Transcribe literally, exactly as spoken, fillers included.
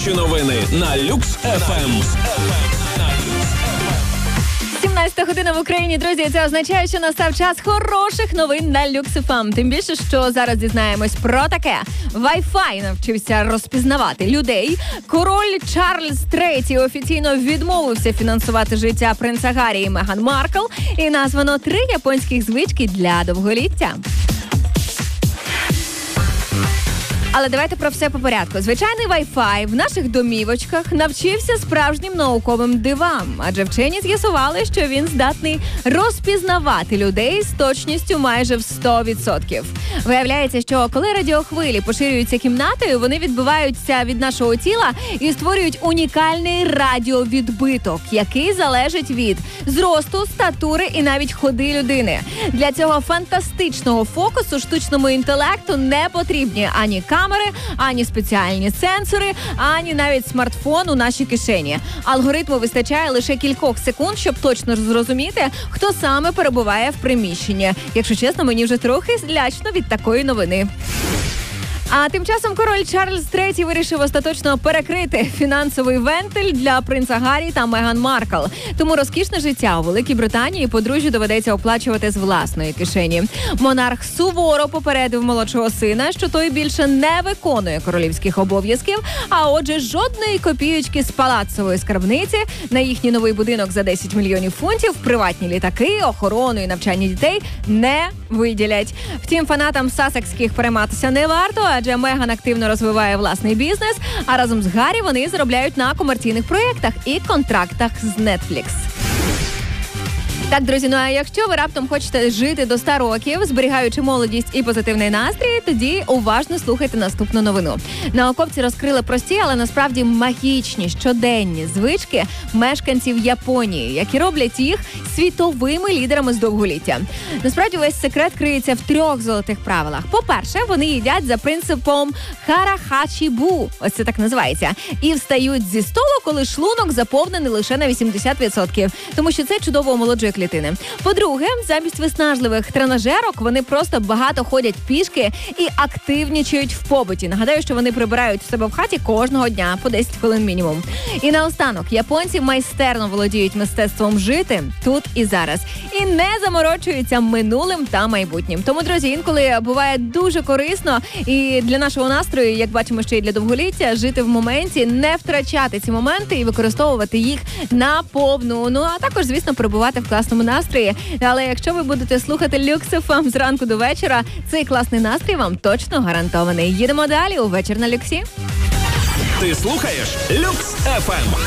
Найкращі новини на Люкс еф ем. сімнадцята година в Україні, друзі. Це означає, що настав час хороших новин на Люкс еф ем. Тим більше, що зараз дізнаємось про таке. Wi-Fi навчився розпізнавати людей. Король Чарльз третій офіційно відмовився фінансувати життя принца Гаррі і Меган Маркл. І названо три японських звички для довголіття. Але давайте про все по порядку. Звичайний Wi-Fi в наших домівочках навчився справжнім науковим дивам. Адже вчені з'ясували, що він здатний розпізнавати людей з точністю майже в сто відсотків. Виявляється, що коли радіохвилі поширюються кімнатою, вони відбиваються від нашого тіла і створюють унікальний радіовідбиток, який залежить від зросту, статури і навіть ходи людини. Для цього фантастичного фокусу штучному інтелекту не потрібні ані камери, ані спеціальні сенсори, ані навіть смартфон у нашій кишені. Алгоритму вистачає лише кількох секунд, щоб точно зрозуміти, хто саме перебуває в приміщенні. Якщо чесно, мені вже трохи лячно від такої новини. А тим часом король Чарльз третій вирішив остаточно перекрити фінансовий вентиль для принца Гаррі та Меган Маркл. Тому розкішне життя у Великій Британії подружжю доведеться оплачувати з власної кишені. Монарх суворо попередив молодшого сина, що той більше не виконує королівських обов'язків, а отже, жодної копієчки з палацової скарбниці на їхній новий будинок за десять мільйонів фунтів, приватні літаки, охорону і навчання дітей не виділять. Втім, фанатам сасекських перейматися не варто, адже Меган активно розвиває власний бізнес, а разом з Гаррі вони заробляють на комерційних проєктах і контрактах з Netflix. Так, друзі, ну а якщо ви раптом хочете жити до ста років, зберігаючи молодість і позитивний настрій, тоді уважно слухайте наступну новину. Науковці розкрили прості, але насправді магічні щоденні звички мешканців Японії, які роблять їх світовими лідерами з довголіття. Насправді весь секрет криється в трьох золотих правилах. По-перше, вони їдять за принципом харахачі-бу, ось це так називається, і встають зі столу, коли шлунок заповнений лише на вісімдесят відсотків, тому що це чудово омолоджує клітини. По-друге, замість виснажливих тренажерок вони просто багато ходять пішки і активнічають в побуті. Нагадаю, що вони прибирають в себе в хаті кожного дня по десять хвилин мінімум. І наостанок, японці майстерно володіють мистецтвом жити тут і зараз. І не заморочуються минулим та майбутнім. Тому, друзі, інколи буває дуже корисно і для нашого настрою, як бачимо, ще й для довголіття, жити в моменті, не втрачати ці моменти і використовувати їх на повну. Ну, а також, звісно, перебувати в класному настрої. Але якщо ви будете слухати Люкс еф ем зранку до вечора, цей класний настрій вам точно гарантований. Їдемо далі у «Вечір на Люксі». Ти слухаєш Люкс еф ем.